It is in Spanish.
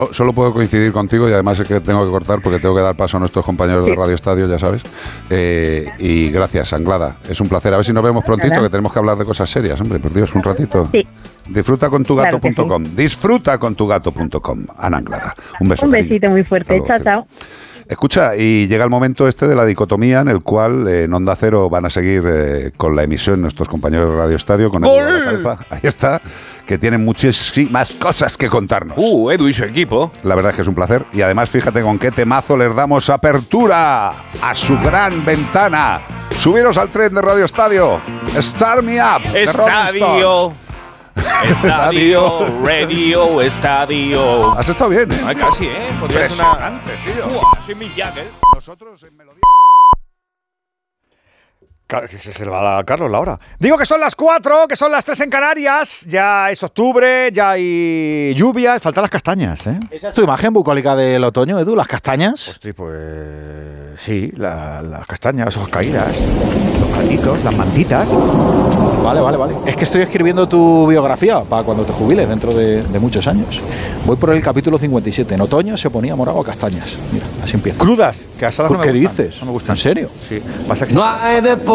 Solo puedo coincidir contigo y además es que tengo que cortar porque tengo que dar paso a nuestros compañeros de Radio Estadio, ya sabes. Y gracias, Anglada. Es un placer. A ver si nos vemos prontito, que tenemos que hablar de cosas serias, hombre. Por Dios, un ratito. Sí. Disfrutacontugato.com. Claro que sí. Disfrutacontugato.com. Ana Anglada. Un beso. Un besito muy fuerte. Hasta luego. Chao. Escucha, y llega el momento de la dicotomía en el cual en Onda Cero van a seguir con la emisión nuestros compañeros de Radio Estadio con Edu a la cabeza. Ahí está, que tienen muchísimas cosas que contarnos. Edu y su equipo. La verdad es que es un placer. Y además, fíjate con qué temazo les damos apertura a su gran ventana. Subiros al tren de Radio Estadio. Start Me Up. de Rolling Stones. Estadio, radio, estadio. Has estado bien, ¿eh? Ay, casi, ¿eh? Podría ser Impresionante, tío. Soy Mick Jagger. Nosotros en melodía. Que se le va a Carlos la hora. Digo que son las 4, que son las 3 en Canarias. Ya es octubre, ya hay lluvias. Faltan las castañas, ¿eh? ¿Esa es tu imagen bucólica del otoño, Edu? ¿Las castañas? Hostia, pues sí, las castañas, las hojas caídas, los calditos, las mantitas. Vale. Es que estoy escribiendo tu biografía para cuando te jubiles dentro de muchos años. Voy por el capítulo 57. En otoño se ponía morado a castañas. Mira, así empieza. Crudas, que asadas no me ¿Qué gustan. dices? No me gustan. ¿En serio? Sí. Pasa que No hay